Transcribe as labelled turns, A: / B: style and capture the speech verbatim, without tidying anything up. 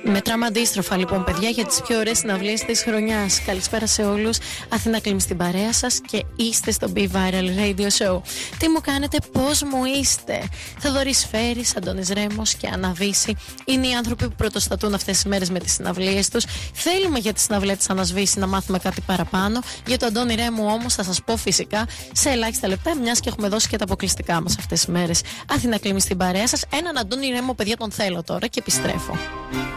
A: Μέτραμε αντίστροφα λοιπόν, παιδιά, για τις πιο ωραίες συναυλίες της χρονιάς. Καλησπέρα σε όλους. Αθήνα Κλίμ στην παρέα σας και είστε στο Be Viral Radio Show. Τι μου κάνετε, πώς μου είστε? Θοδωρής Φέρης, Αντώνης Ρέμος και Άννα Βύση είναι οι άνθρωποι που πρωτοστατούν αυτές τις μέρες με τις συναυλίες τους. Θέλουμε για τη συναυλία της Άννας Βύση να μάθουμε κάτι παραπάνω. Για τον Αντώνη Ρέμου όμως θα σας πω φυσικά σε ελάχιστα λεπτά, μιας και έχουμε δώσει και τα αποκλειστικά μας αυτές τις μέρες. Αθήνα Κλίμ στην παρέα σας. Έναν Αντώνη Ρέμο, παιδιά, τον θέλω τώρα και επιστρέφω.